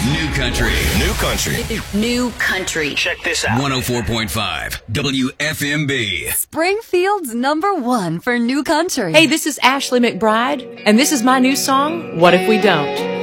New country. New country. New country. Check this out. 104.5 WFMB. Springfield's #1 for new country. Hey, this is Ashley McBride, and this is my new song, What If We Don't?